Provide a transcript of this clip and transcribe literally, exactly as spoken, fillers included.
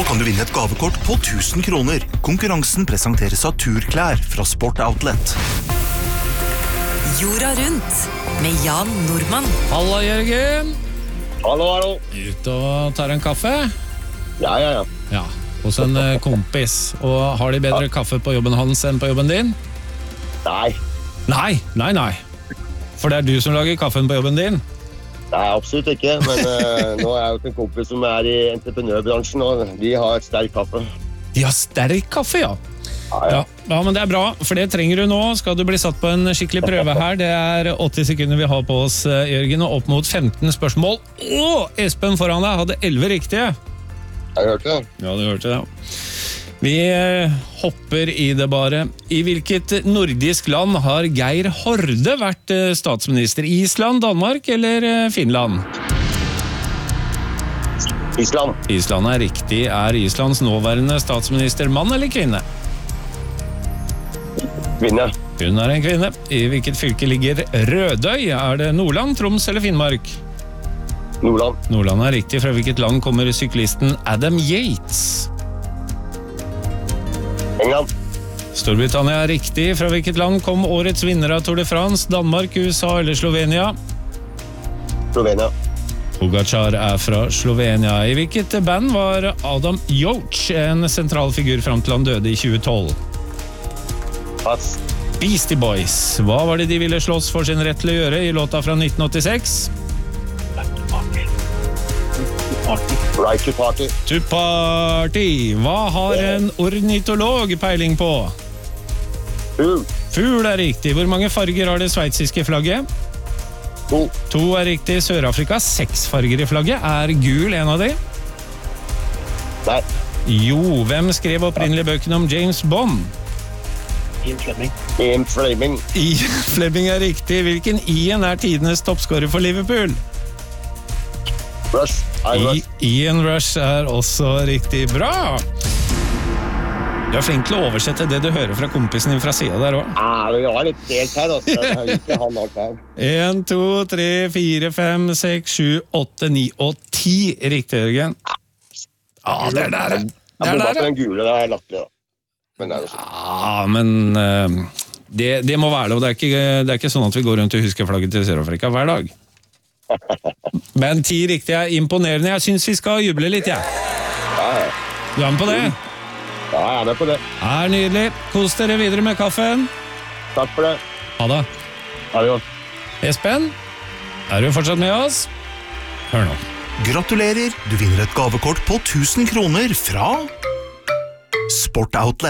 kan du vinne et gavekort på tusen kroner. Konkurransen presenteres av Turklær fra Sport Outlet. Jorda rundt med Jan Nordmann. Hallo, Jørgen. Hallo, hallo. Ut og tar en kaffe? Ja, ja, ja. Ja, hos en eh, kompis. Og har de bedre kaffe på jobben hans enn på jobben din? Nei, Nei, nei, nei. For det er du som lager kaffen på jobben din? nei, absolutt ikke. Men eh, nå er jeg jo ikke en kompis som er i entreprenørbransjen, og de har sterk kaffe. De har sterk kaffe, ja. Ja, Ja, ja. ja, men det er bra, for det trenger du nå. Skal du bli satt på en skikkelig prøve her. Det er åtti sekunder vi har på oss, Jørgen, og opp mot femten spørsmål. Åh, Espen foran deg hadde elleve riktige. Jeg hørte det. Ja, du hørte det, ja. Vi eh, hopper i det bare. I hvilket nordisk land har Geir Horde vært eh, statsminister? Island, Danmark eller eh, Finland? Island. Island er riktig. Er Islands nåværende statsminister mann eller kvinne? Kvinne. Hun er en kvinne. I hvilket fylke ligger Rødøy? Er det Nordland, Troms eller Finnmark? Nordland. Nordland er riktig. Fra hvilket land kommer syklisten Adam Yates? England. Storbritannia er riktig. Fra hvilket land kom årets vinner av Tour de France? Danmark, U S A eller Slovenia? Slovenia. Pogacar er fra Slovenia. I hvilket band var Adam Yoch en sentral figur fram til han døde i tjue tolv? Pass. Beastie Boys. Hva var det de ville slåss for sin rett til å gjøre i låta fra nitten åttiseks? Right to party. To party. Hva har en ornitolog peiling på? Fugl. Fugl er riktig. Hvor mange farger har det sveitsiske flagget? To. To er riktig. Sør-Afrika seks farger i flagget. Er gul en av de? Nei. Jo, hvem skrev opprinnelig bøkene om James Bond? Ian Fleming. Ian Fleming. Ian Fleming er riktig. Hvilken Ian er tidenes toppskårer for Liverpool? Rush. I I, Rush. Ian Rush er også riktig. Bra! Du er flink til å oversette det du hører fra kompisen din fra siden der også. Ah, vi har litt delt her, altså. Jeg har ikke han alt her. En, to, tre, fire, fem, seks, sju, åtte, ni og ti. Riktig, Jørgen. Ja, det er der. Det Jeg er må bare der. på den gule, det er latterlig, da. Men det er jo sånn. Ja, men eh, det, det må være det, og det er, ikke, det er ikke sånn at vi går rundt og husker flagget til Sør-Afrika hver dag. Men ti riktig er imponerende. Jeg synes vi skal juble litt, ja. Ja, ja. Du er med på det? Ja, jeg er med på det. Er nydelig. Kos dere videre med kaffen. Takk for det. Ha det. Ha det godt. Espen, er du fortsatt med oss? Hør nå. Gratulerer, du vinner et gavekort på tusen kroner fra Sport Outlet.